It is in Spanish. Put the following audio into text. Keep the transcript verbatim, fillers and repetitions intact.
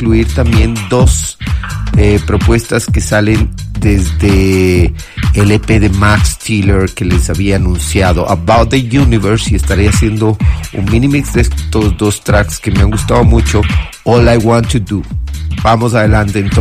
incluir también dos eh, propuestas que salen desde el E P de Max Tiller que les había anunciado, About the Universe, y estaré haciendo un mini mix de estos dos tracks que me han gustado mucho, All I Want to Do. Vamos adelante entonces.